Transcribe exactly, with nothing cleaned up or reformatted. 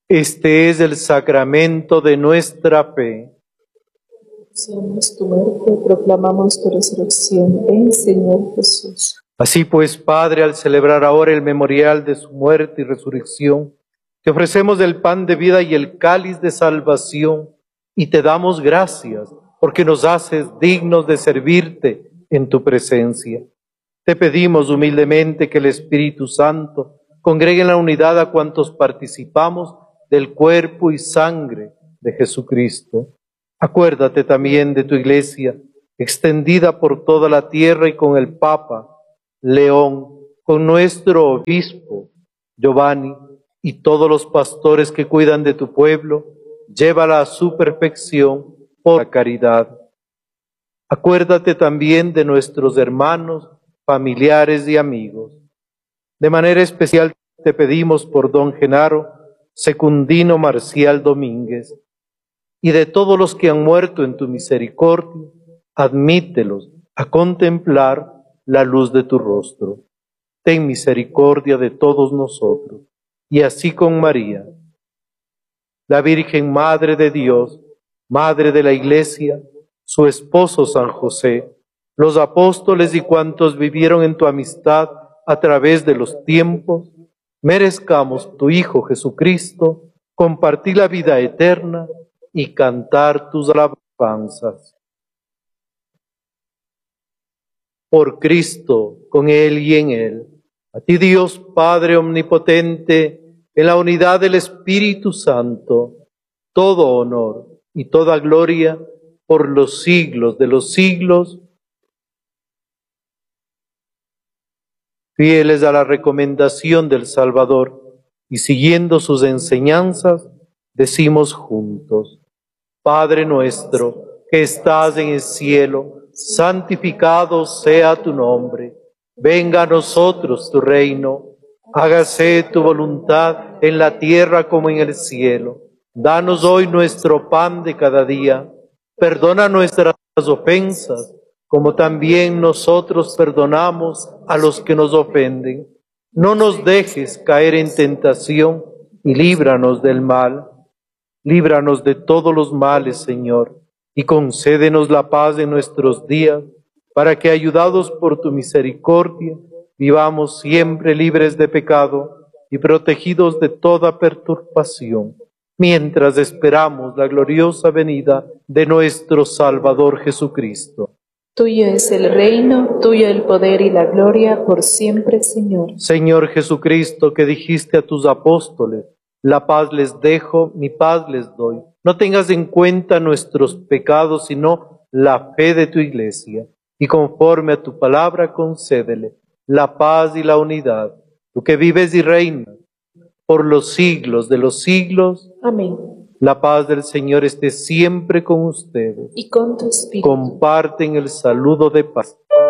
Este es el sacramento de nuestra fe. Anunciamos tu muerte, proclamamos tu resurrección. Ven, Señor Jesús. Así pues, Padre, al celebrar ahora el memorial de su muerte y resurrección, te ofrecemos el pan de vida y el cáliz de salvación, y te damos gracias porque nos haces dignos de servirte en tu presencia. Te pedimos humildemente que el Espíritu Santo congregue en la unidad a cuantos participamos del cuerpo y sangre de Jesucristo. Acuérdate también de tu Iglesia, extendida por toda la tierra, y con el Papa León, con nuestro obispo Giovanni y todos los pastores que cuidan de tu pueblo, llévala a su perfección por la caridad. Acuérdate también de nuestros hermanos, familiares y amigos. De manera especial te pedimos por don Genaro Secundino Marcial Domínguez, y de todos los que han muerto en tu misericordia, admítelos a contemplar la luz de tu rostro. Ten misericordia de todos nosotros, y así con María, la Virgen Madre de Dios, Madre de la Iglesia, su esposo San José, los apóstoles y cuantos vivieron en tu amistad a través de los tiempos, merezcamos tu Hijo Jesucristo, compartir la vida eterna y cantar tus alabanzas. Por Cristo, con Él y en Él, a ti Dios Padre omnipotente, en la unidad del Espíritu Santo, todo honor y toda gloria por los siglos de los siglos. Fieles a la recomendación del Salvador y siguiendo sus enseñanzas, decimos juntos: Padre nuestro que estás en el cielo, santificado sea tu nombre. Venga a nosotros tu reino. Hágase tu voluntad en la tierra como en el cielo. Danos hoy nuestro pan de cada día. Perdona nuestras ofensas, como también nosotros perdonamos a los que nos ofenden. No nos dejes caer en tentación y líbranos del mal. Líbranos de todos los males, Señor, y concédenos la paz en nuestros días, para que, ayudados por tu misericordia, vivamos siempre libres de pecado y protegidos de toda perturbación, mientras esperamos la gloriosa venida de nuestro Salvador Jesucristo. Tuyo es el reino, tuyo el poder y la gloria por siempre, Señor. Señor Jesucristo, que dijiste a tus apóstoles: la paz les dejo, mi paz les doy. No tengas en cuenta nuestros pecados, sino la fe de tu Iglesia. Y conforme a tu palabra, concédele la paz y la unidad. Tú que vives y reinas por los siglos de los siglos. Amén. La paz del Señor esté siempre con ustedes. Y con tu espíritu. Comparten el saludo de paz.